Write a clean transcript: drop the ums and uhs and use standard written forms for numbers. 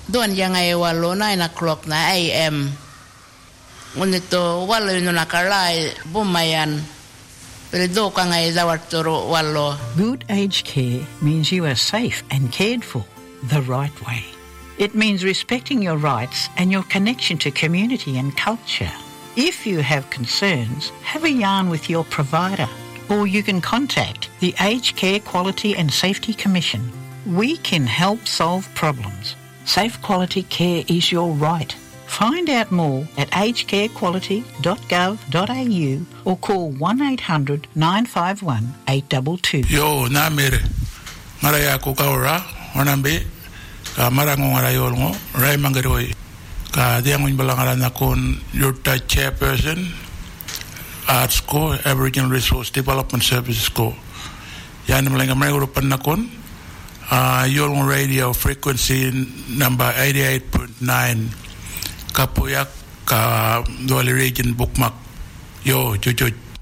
Doon yang walo 9 o'clock na AM. Ngunito walo yun nakalay bumayan. Pero do ka dawat turo walo. Good aged care means you are safe and cared for the right way. It means respecting your rights and your connection to community and culture. If you have concerns, have a yarn with your provider, or you can contact the Aged Care Quality and Safety Commission. We can help solve problems. Safe quality care is your right. Find out more at agedcarequality.gov.au or call 1-800 951 822. Yo, na mere. Maraya ko kaura, wanambe, ka marango ngarayo ngo, ray mangaroy. Ka diang balangala na kon your chairperson, Arts ko, Aboriginal Resource Development Services ko. Yan malang Urupan na kon. Yolong radio frequency number 88.9 Kapuyak ka Dwali region bookmark yo chuchuch